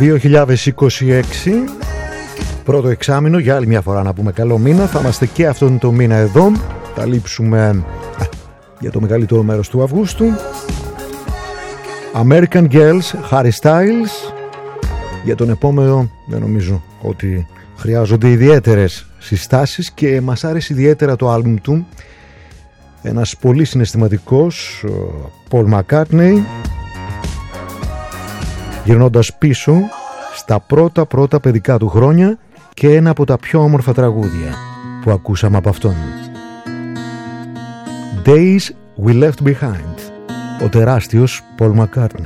2026, πρώτο εξάμηνο, για άλλη μια φορά να πούμε καλό μήνα. Θα είμαστε και αυτόν το μήνα εδώ. Θα λείψουμε για το μεγαλύτερο μέρος του Αυγούστου. American Girls, Harry Styles. Για τον επόμενο δεν νομίζω ότι χρειάζονται ιδιαίτερες συστάσεις και μας άρεσε ιδιαίτερα το άλμπουμ του. Ένας πολύ συναισθηματικός Paul McCartney, γυρνώντας πίσω στα πρώτα παιδικά του χρόνια, και ένα από τα πιο όμορφα τραγούδια που ακούσαμε από αυτόν. Days We Left Behind, ο τεράστιος Paul McCartney.